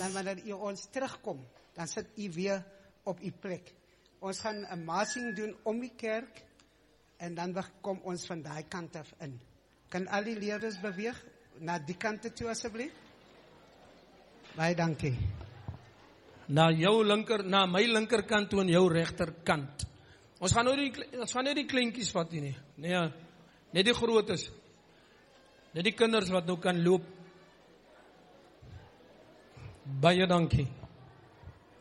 dan wanneer u ons terugkom, dan sit u weer op u plek. Ons gaan 'n massing doen om die kerk, en dan kom ons van daai kant af in. Kan al die leerders beweeg na die kante toe asseblief? Baie dankie. Na my linkerkant toe en jou regterkant. Ons gaan nou die kleintjies vat hier nie. Nee, net die grootes. Net die kinders wat nou kan loop. Baie dankie.